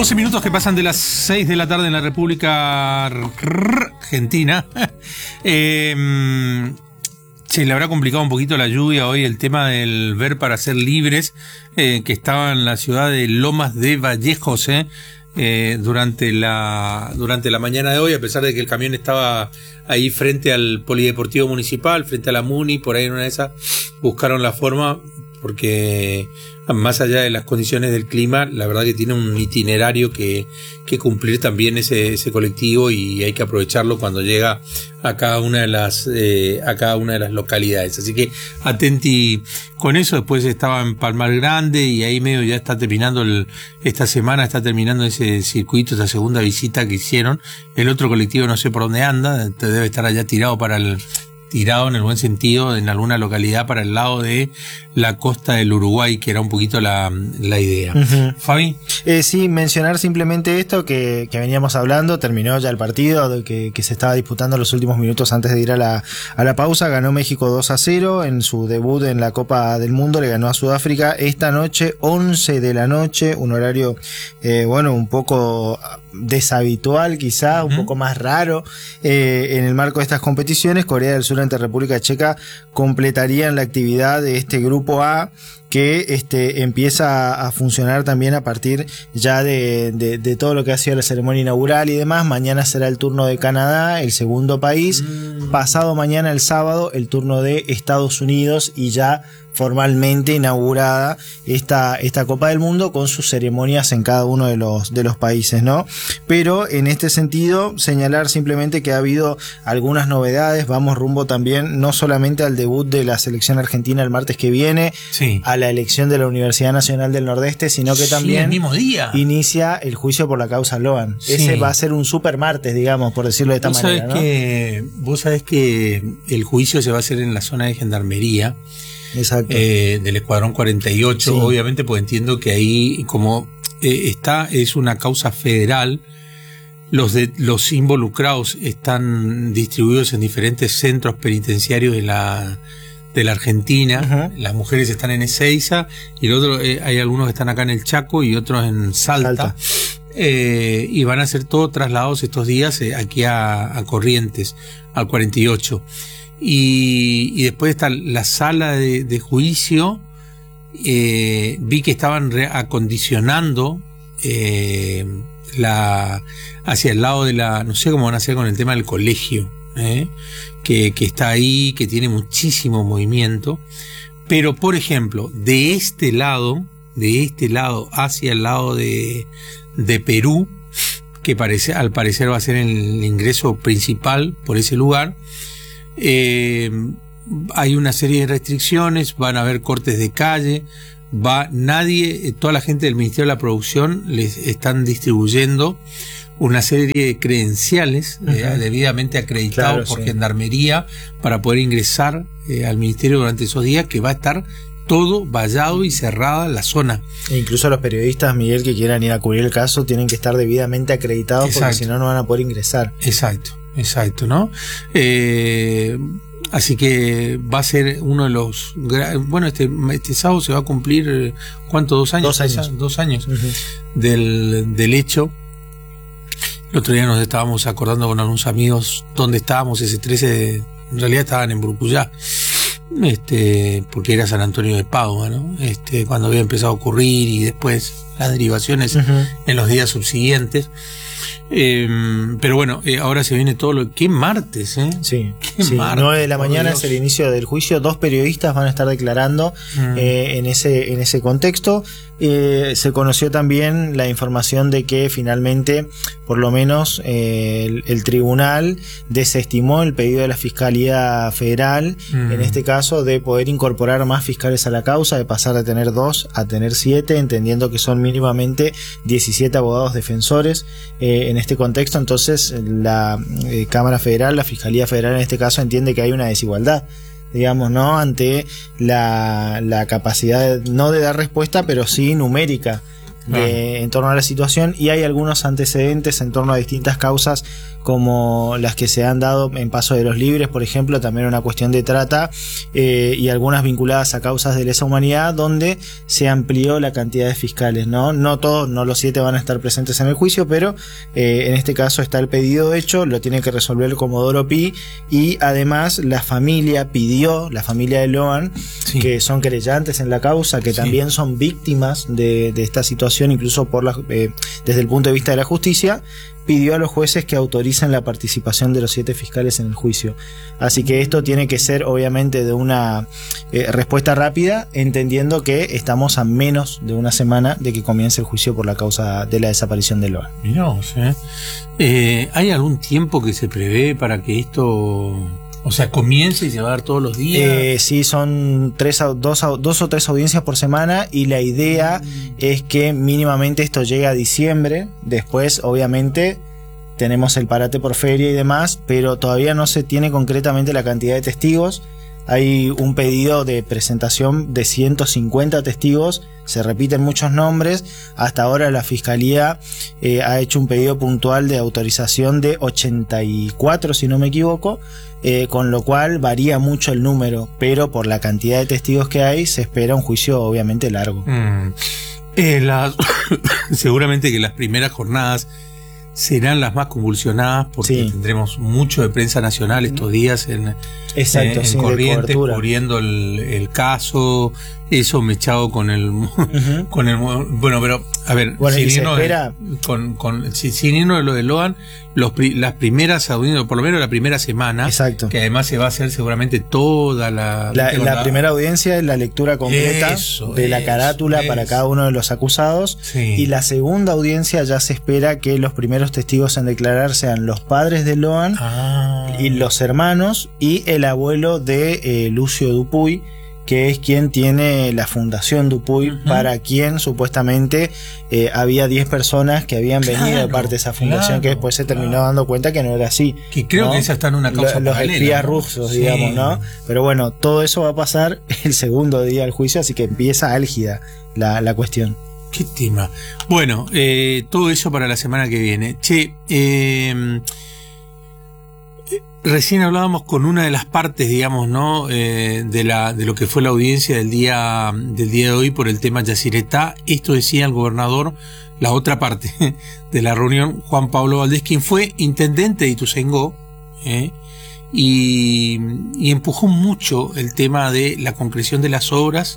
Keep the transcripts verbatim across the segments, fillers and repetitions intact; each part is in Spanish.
doce minutos que pasan de las seis de la tarde en la República Argentina. eh, se le habrá complicado un poquito la lluvia hoy, el tema del ver para ser libres, eh, que estaba en la ciudad de Lomas de Vallejos, eh, eh, durante la durante la mañana de hoy, a pesar de que el camión estaba ahí frente al Polideportivo Municipal, frente a la Muni, por ahí en una de esas buscaron la forma, porque más allá de las condiciones del clima, la verdad que tiene un itinerario que, que cumplir también ese, ese colectivo, y hay que aprovecharlo cuando llega a cada una de las eh, a cada una de las localidades. Así que atenti con eso. Después estaba en Palmar Grande y ahí medio ya está terminando el, esta semana está terminando ese circuito, esa segunda visita que hicieron. El otro colectivo no sé por dónde anda, debe estar allá tirado para el tirado en el buen sentido, en alguna localidad para el lado de la costa del Uruguay, que era un poquito la, la idea. Uh-huh. Fabi. Eh, sí, mencionar simplemente esto que, que veníamos hablando, terminó ya el partido que, que se estaba disputando los últimos minutos antes de ir a la, a la pausa. Ganó México dos a cero en su debut en la Copa del Mundo, le ganó a Sudáfrica esta noche, once de la noche, un horario, eh, bueno, un poco deshabitual quizá, uh-huh. un poco más raro eh, en el marco de estas competiciones. Corea del Sur ante República Checa completarían la actividad de este grupo A, que este, empieza a funcionar también a partir ya de, de, de todo lo que ha sido la ceremonia inaugural y demás. Mañana será el turno de Canadá, el segundo país. Mm. Pasado mañana, el sábado, el turno de Estados Unidos, y ya formalmente inaugurada esta, esta Copa del Mundo con sus ceremonias en cada uno de los, de los países, ¿no? Pero en este sentido, señalar simplemente que ha habido algunas novedades. Vamos rumbo también no solamente al debut de la selección argentina el martes que viene, sí. a la elección de la Universidad Nacional del Nordeste, sino que también sí, el mismo día inicia el juicio por la causa Loan. Sí. Ese va a ser un super martes, digamos, por decirlo de esta ¿Vos manera, sabés ¿no? que, vos sabés que el juicio se va a hacer en la zona de Gendarmería. Exacto. Eh, del Escuadrón cuarenta y ocho, sí. Obviamente, pues entiendo que ahí, como eh, está, es una causa federal, los de, los involucrados están distribuidos en diferentes centros penitenciarios de la de la Argentina. Uh-huh. Las mujeres están en Ezeiza y el otro, eh, hay algunos que están acá en el Chaco y otros en Salta. Salta. Eh, y van a ser todos trasladados estos días eh, aquí a, a Corrientes, al cuarenta y ocho. Y, y después está la sala de, de juicio. Eh, vi que estaban re- acondicionando eh, la hacia el lado de la, no sé cómo van a hacer con el tema del colegio, eh, que, que está ahí, que tiene muchísimo movimiento. Pero por ejemplo, de este lado, de este lado hacia el lado de, de Perú, que parece, al parecer va a ser el ingreso principal por ese lugar. Eh, hay una serie de restricciones, van a haber cortes de calle, va nadie, toda la gente del Ministerio de la Producción les están distribuyendo una serie de credenciales uh-huh. eh, debidamente acreditados claro, por sí. Gendarmería para poder ingresar eh, al Ministerio durante esos días, que va a estar todo vallado y cerrada la zona. E incluso los periodistas, Miguel, que quieran ir a cubrir el caso, tienen que estar debidamente acreditados. Exacto. Porque si no, no van a poder ingresar. Exacto. Exacto, ¿no? Eh, así que va a ser uno de los... Bueno, este, este sábado se va a cumplir, ¿cuánto? ¿Dos años? Dos años. Dos años uh-huh. del, del hecho. El otro día nos estábamos acordando con algunos amigos dónde estábamos ese trece de... En realidad estaban en Brucuyá, este, porque era San Antonio de Padua, ¿no? Este, cuando había empezado a ocurrir, y después las derivaciones uh-huh. en los días subsiguientes. Eh, pero bueno, eh, ahora se viene todo lo... ¿Qué martes, eh? Sí, ¿Qué sí. martes? nueve de la mañana es el inicio del juicio. Dos periodistas van a estar declarando mm. eh, en ese en ese contexto. Eh, se conoció también la información de que finalmente, por lo menos, eh, el, el tribunal desestimó el pedido de la Fiscalía Federal, mm. en este caso, de poder incorporar más fiscales a la causa, de pasar de tener dos a tener siete, entendiendo que son mínimamente diecisiete abogados defensores eh, en este contexto. Entonces la eh, Cámara Federal, la Fiscalía Federal en este caso, entiende que hay una desigualdad, digamos, ¿no? Ante la, la capacidad de, no de dar respuesta, pero sí numérica de, en torno a la situación, y hay algunos antecedentes en torno a distintas causas como las que se han dado en Paso de los Libres, por ejemplo, también una cuestión de trata, eh, y algunas vinculadas a causas de lesa humanidad, donde se amplió la cantidad de fiscales, ¿no? No todos, no los siete van a estar presentes en el juicio, pero eh, en este caso está el pedido hecho, lo tiene que resolver el Comodoro Pi, y además la familia pidió, la familia de Loan, sí, que son querellantes en la causa, que sí, también son víctimas de, de esta situación, incluso por la, eh, desde el punto de vista de la justicia, pidió a los jueces que autoricen la participación de los siete fiscales en el juicio. Así que esto tiene que ser obviamente de una eh, respuesta rápida, entendiendo que estamos a menos de una semana de que comience el juicio por la causa de la desaparición de Loan. Mirá, o sea, eh, ¿hay algún tiempo que se prevé para que esto, o sea, comience y se va a dar todos los días? Eh, sí, son tres, dos, dos o tres audiencias por semana, y la idea mm. es que mínimamente esto llegue a diciembre. Después, obviamente, tenemos el parate por feria y demás, pero todavía no se tiene concretamente la cantidad de testigos. Hay un pedido de presentación de ciento cincuenta testigos, se repiten muchos nombres. Hasta ahora la Fiscalía eh, ha hecho un pedido puntual de autorización de ochenta y cuatro, si no me equivoco, eh, con lo cual varía mucho el número, pero por la cantidad de testigos que hay se espera un juicio obviamente largo. Mm. Eh, las, seguramente que las primeras jornadas serán las más convulsionadas, porque sí, tendremos mucho de prensa nacional estos días en, Exacto, en, en sí, Corrientes, cubriendo el, el caso, eso mechado con el, uh-huh, con el bueno, pero a ver, bueno, sin, y irnos se espera... de, con, con, sin irnos de lo de Loan, los, las primeras audiencias, por lo menos la primera semana, exacto, que además se va a hacer seguramente toda la... La, la, la primera audiencia es la lectura completa eso, de la eso, carátula eso. para cada uno de los acusados, sí, y la segunda audiencia ya se espera que los primeros testigos en declarar sean los padres de Loan, ah, y los hermanos y el abuelo de eh, Lucio Dupuy, que es quien tiene la Fundación Dupuy, uh-huh, para quien supuestamente eh, había diez personas que habían venido claro, de parte de esa fundación, claro, que después se terminó claro. dando cuenta que no era así. Que creo, ¿no?, que esa está en una causa Los paralela, espías, ¿no?, rusos, sí, digamos, ¿no? Pero bueno, todo eso va a pasar el segundo día del juicio, así que empieza álgida la, la cuestión. Qué tema. Bueno, eh, todo eso para la semana que viene. Che, eh... recién hablábamos con una de las partes, digamos, ¿no?, eh, de la de lo que fue la audiencia del día del día de hoy por el tema Yacyretá. Esto decía el gobernador, la otra parte de la reunión, Juan Pablo Valdés, quien fue intendente de Ituzaingó, eh, y, y empujó mucho el tema de la concreción de las obras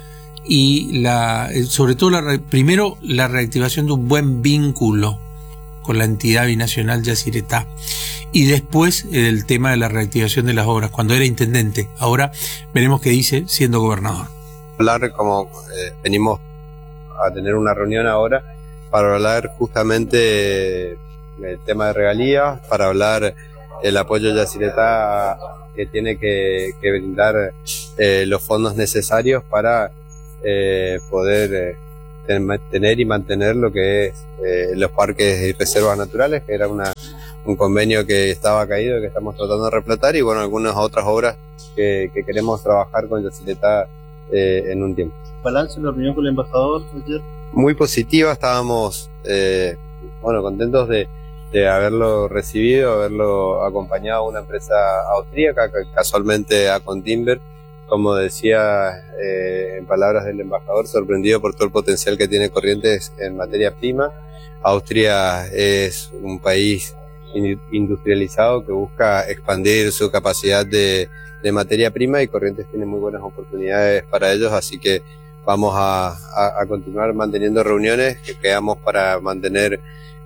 y la sobre todo la, primero la reactivación de un buen vínculo con la entidad binacional Yacyretá, y después el tema de la reactivación de las obras cuando era intendente. Ahora veremos qué dice siendo gobernador. Hablar como eh, venimos a tener una reunión ahora para hablar justamente del tema de regalías, para hablar el apoyo de Yacyretá que tiene que, que brindar eh, los fondos necesarios para eh, poder eh, tener y mantener lo que es eh, los parques y reservas naturales, que era una un convenio que estaba caído, que estamos tratando de replotar, y bueno, algunas otras obras que, que queremos trabajar con Yacyretá eh, en un tiempo. ¿Balance de la reunión con el embajador ayer? Muy positiva, estábamos eh, bueno, contentos de, de haberlo recibido, haberlo acompañado a una empresa austríaca, casualmente a Contimber, como decía eh, en palabras del embajador, sorprendido por todo el potencial que tiene Corrientes en materia prima. Austria es un país industrializado que busca expandir su capacidad de, de materia prima, y Corrientes tiene muy buenas oportunidades para ellos, así que vamos a, a, a continuar manteniendo reuniones, que quedamos para mantener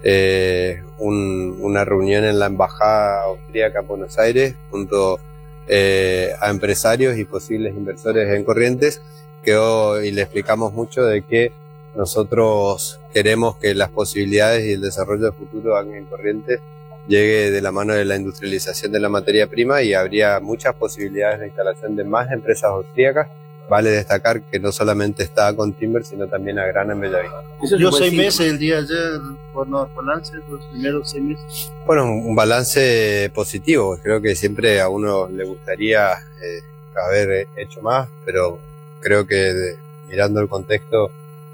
eh, un, una reunión en la embajada austríaca en Buenos Aires junto eh, a empresarios y posibles inversores en Corrientes, que hoy le explicamos mucho de que nosotros queremos que las posibilidades y el desarrollo futuro en Corrientes llegue de la mano de la industrialización de la materia prima, y habría muchas posibilidades de instalación de más empresas austríacas. Vale destacar que no solamente está Contimber, sino también Agrana en Bellavista. Los seis meses el día de ayer, por no balance, los primeros seis meses. Bueno, un balance positivo. Creo que siempre a uno le gustaría eh, haber hecho más, pero creo que de, mirando el contexto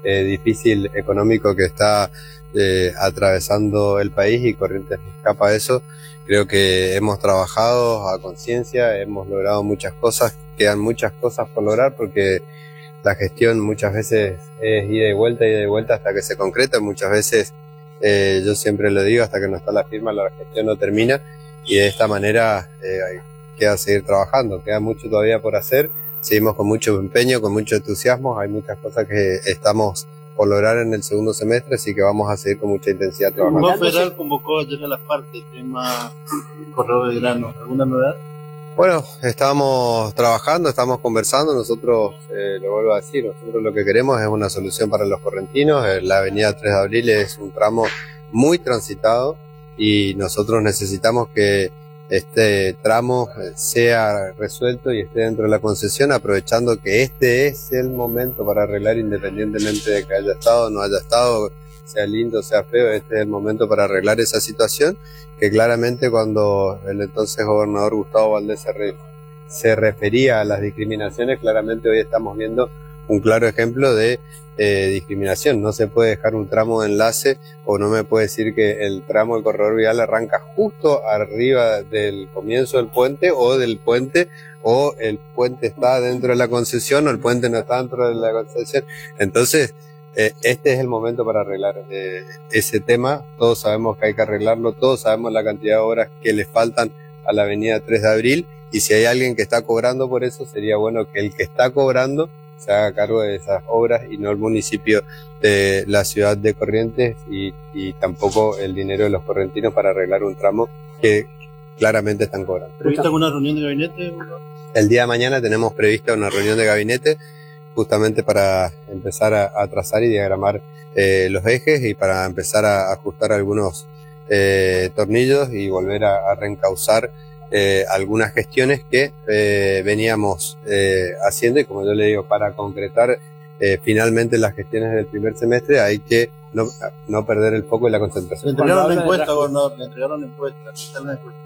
eh, difícil económico que está eh, atravesando el país, y Corrientes escapa a eso. Creo que hemos trabajado a conciencia, hemos logrado muchas cosas, quedan muchas cosas por lograr porque la gestión muchas veces es ida y vuelta, ida y vuelta hasta que se concreta. Muchas veces, eh, yo siempre lo digo, hasta que no está la firma la gestión no termina, y de esta manera eh, queda seguir trabajando, queda mucho todavía por hacer, seguimos con mucho empeño, con mucho entusiasmo, hay muchas cosas que estamos por lograr en el segundo semestre, así que vamos a seguir con mucha intensidad trabajando. El Federal convocó ayer a las partes, tema Correo de Grano, ¿alguna novedad? Bueno, estamos trabajando, estamos conversando, nosotros, eh, lo vuelvo a decir, nosotros lo que queremos es una solución para los correntinos. La avenida tres de abril es un tramo muy transitado y nosotros necesitamos que este tramo sea resuelto y esté dentro de la concesión, aprovechando que este es el momento para arreglar, independientemente de que haya estado o no haya estado, sea lindo, sea feo, este es el momento para arreglar esa situación, que claramente cuando el entonces gobernador Gustavo Valdés se, re, se refería a las discriminaciones, claramente hoy estamos viendo un claro ejemplo de eh, discriminación. No se puede dejar un tramo de enlace, o no me puede decir que el tramo del corredor vial arranca justo arriba del comienzo del puente, o del puente, o el puente está dentro de la concesión, o el puente no está dentro de la concesión. Entonces, eh, este es el momento para arreglar eh, ese tema. Todos sabemos que hay que arreglarlo, todos sabemos la cantidad de horas que le faltan a la avenida tres de abril, y si hay alguien que está cobrando por eso, sería bueno que el que está cobrando se haga cargo de esas obras y no el municipio de la ciudad de Corrientes, y, y tampoco el dinero de los correntinos para arreglar un tramo que claramente están cobrando. ¿Prevista alguna reunión de gabinete? El día de mañana tenemos prevista una reunión de gabinete justamente para empezar a, a trazar y diagramar eh, los ejes, y para empezar a ajustar algunos eh, tornillos y volver a, a reencauzar Eh, algunas gestiones que eh, veníamos eh, haciendo, y como yo le digo, para concretar eh, finalmente las gestiones del primer semestre hay que no, no perder el foco y la Le concentración. entregaron la encuesta, gobernador, le entregaron la encuesta. ¿Qué tal la encuesta?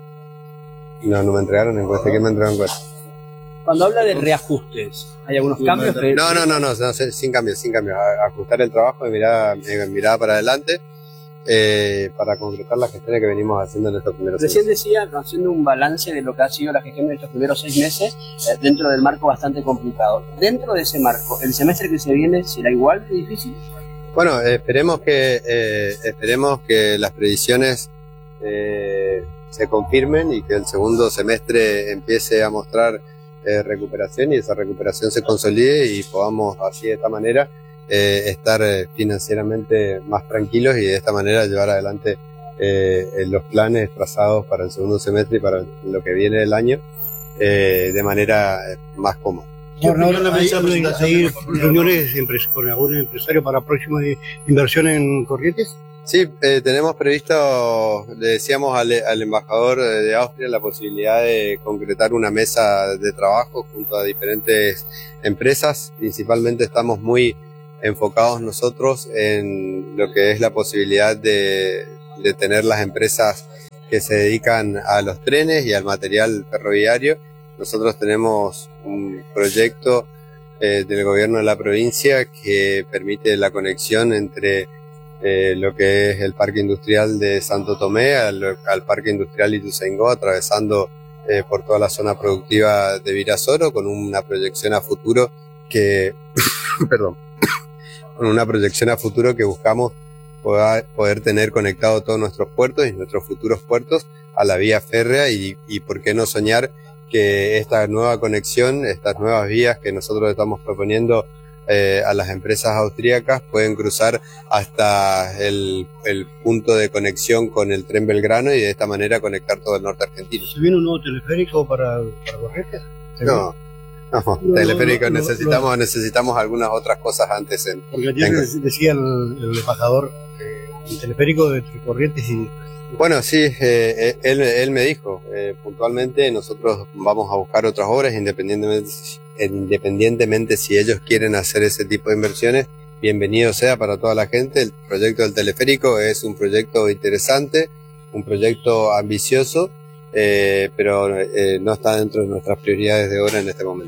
No, no me entregaron encuesta. ¿Qué me entregaron encuesta? Cuando habla de reajustes, ¿hay algunos cambios? Que... No, no, no, no, no, sin cambios, sin cambios. A, ajustar el trabajo de mirada, de mirada para adelante. Eh, para concretar las gestiones que venimos haciendo en estos primeros Recién meses. decía, haciendo un balance de lo que ha sido la gestión de estos primeros seis meses, eh, dentro del marco bastante complicado. Dentro de ese marco, ¿el semestre que se viene será igual de difícil? Bueno, eh, esperemos que eh, esperemos que las previsiones eh, se confirmen y que el segundo semestre empiece a mostrar eh, recuperación, y esa recuperación se consolide y podamos así de esta manera Eh, estar eh, financieramente más tranquilos, y de esta manera llevar adelante eh, los planes trazados para el segundo semestre y para lo que viene del año eh, de manera eh, más cómoda. Gobernador, ¿hay, hay reuniones con algún empresario para próxima inversión en Corrientes? Sí, eh, tenemos previsto, le decíamos al, al embajador de Austria, la posibilidad de concretar una mesa de trabajo junto a diferentes empresas. Principalmente estamos muy enfocados nosotros en lo que es la posibilidad de, de tener las empresas que se dedican a los trenes y al material ferroviario. Nosotros tenemos un proyecto eh, del gobierno de la provincia que permite la conexión entre eh, lo que es el parque industrial de Santo Tomé al, al parque industrial Ituzaingó, atravesando eh, por toda la zona productiva de Virasoro, con una proyección a futuro que perdón con una proyección a futuro que buscamos poder, poder tener conectado todos nuestros puertos y nuestros futuros puertos a la vía férrea, y, y por qué no soñar que esta nueva conexión, estas nuevas vías que nosotros estamos proponiendo eh, a las empresas austríacas pueden cruzar hasta el, el punto de conexión con el tren Belgrano, y de esta manera conectar todo el norte argentino. ¿Se viene un nuevo teleférico para, para Corrientes? No. No, no, teleférico, no, necesitamos, no. necesitamos algunas otras cosas antes. En, Porque ayer en... decía el, el embajador, eh, el teleférico de Corrientes y... Bueno, sí, eh, él, él me dijo, eh, puntualmente nosotros vamos a buscar otras obras, independientemente, independientemente si ellos quieren hacer ese tipo de inversiones, bienvenido sea para toda la gente. El proyecto del teleférico es un proyecto interesante, un proyecto ambicioso, Eh, pero eh, no está dentro de nuestras prioridades de obra en este momento.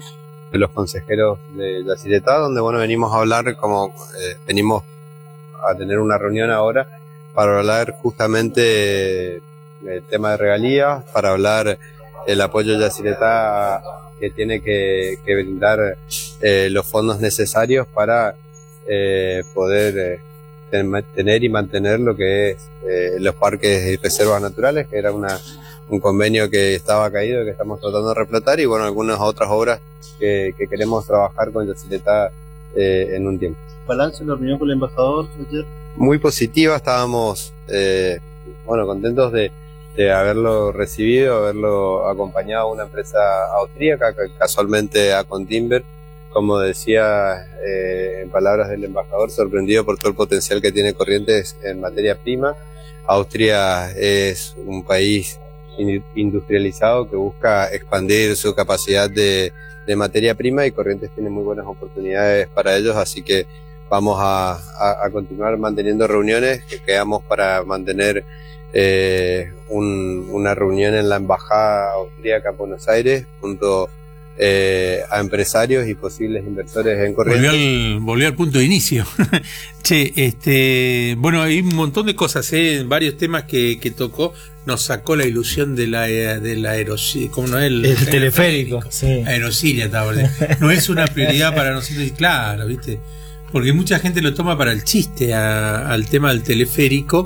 los consejeros de Yacyretá, donde bueno, venimos a hablar, como eh, venimos a tener una reunión ahora para hablar justamente del tema de regalías, para hablar el apoyo de Yacyretá que tiene que, que brindar eh, los fondos necesarios para eh, poder eh, ten, tener y mantener lo que es eh, los parques y reservas naturales, que era una, un convenio que estaba caído, que estamos tratando de reflotar, y bueno, algunas otras obras que, que queremos trabajar con Yacyretá eh, en un tiempo. ¿Balance de la reunión con el embajador ayer? Muy positiva, estábamos eh, bueno, contentos de de haberlo recibido, haberlo acompañado a una empresa austríaca, casualmente a Contimber, como decía eh, en palabras del embajador, sorprendido por todo el potencial que tiene Corrientes en materia prima. Austria es un país industrializado que busca expandir su capacidad de, de materia prima, y Corrientes tiene muy buenas oportunidades para ellos, así que vamos a, a, a continuar manteniendo reuniones, que quedamos para mantener Eh, un, una reunión en la embajada austríaca en Buenos Aires junto eh, a empresarios y posibles inversores en Corrientes. Volvió al, volvió al punto de inicio. Che, este, bueno, hay un montón de cosas, ¿eh? Varios temas que, que tocó. Nos sacó la ilusión de la de la aerosilia, ¿cómo no es? El, el teleférico, sí. Aerosilia, estaba. No es una prioridad para nosotros, y claro, ¿viste? Porque mucha gente lo toma para el chiste a, al tema del teleférico.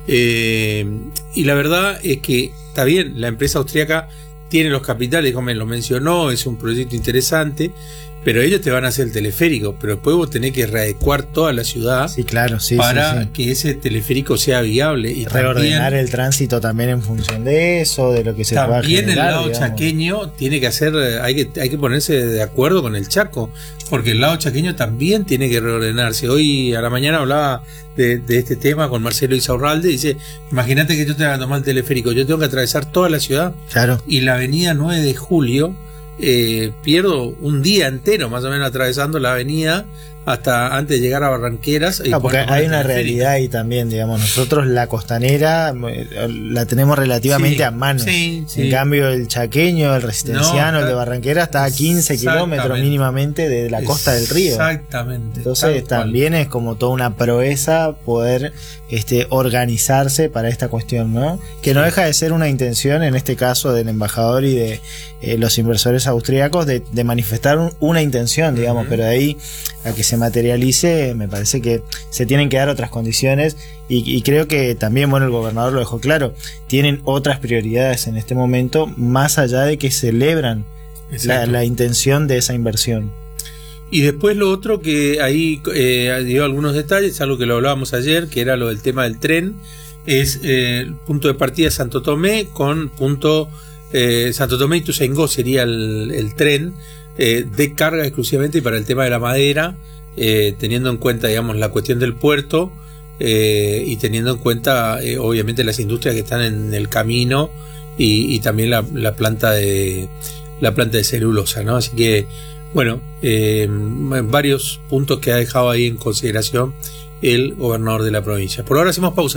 Eh, y la verdad es que está bien, la empresa austríaca tiene los capitales, como me lo mencionó, es un proyecto interesante, pero ellos te van a hacer el teleférico, pero después vos tenés que readecuar toda la ciudad, sí, claro, sí, para sí, sí. que ese teleférico sea viable, y reordenar también, el tránsito también en función de eso, de lo que se pueda generar. También el lado digamos. chaqueño tiene que hacer, hay que, hay que ponerse de acuerdo con el Chaco, porque el lado chaqueño también tiene que reordenarse. Hoy a la mañana hablaba de, de este tema con Marcelo Isaurralde, y dice, imagínate que yo tenga que tomar el teleférico, yo tengo que atravesar toda la ciudad, claro, y la avenida nueve de julio, eh, pierdo un día entero más o menos atravesando la avenida hasta antes de llegar a Barranqueras. Ah, porque hay una realidad ahí también, digamos, nosotros la costanera la tenemos relativamente sí, a mano, sí, sí. En cambio el chaqueño, el resistenciano, no, el de Barranquera está a quince kilómetros mínimamente de la costa del río. Exactamente. Entonces también es como toda una proeza poder este, organizarse para esta cuestión, ¿no? Que sí. No deja de ser una intención, en este caso del embajador y de eh, los inversores austríacos, de, de manifestar un, una intención, digamos, uh-huh. Pero de ahí a que se materialice, me parece que se tienen que dar otras condiciones, y, y creo que también, bueno, el gobernador lo dejó claro, tienen otras prioridades en este momento, más allá de que celebran la, la intención de esa inversión. Y después lo otro que ahí eh, dio algunos detalles, algo que lo hablábamos ayer, que era lo del tema del tren, es eh, el punto de partida Santo Tomé con punto eh, Santo Tomé y Ituzaingó sería el, el tren eh, de carga exclusivamente para el tema de la madera, eh, teniendo en cuenta, digamos, la cuestión del puerto eh, y teniendo en cuenta eh, obviamente las industrias que están en el camino, y, y también la, la planta de la planta de celulosa, ¿no? Así que bueno, eh, varios puntos que ha dejado ahí en consideración el gobernador de la provincia. Por ahora hacemos pausa.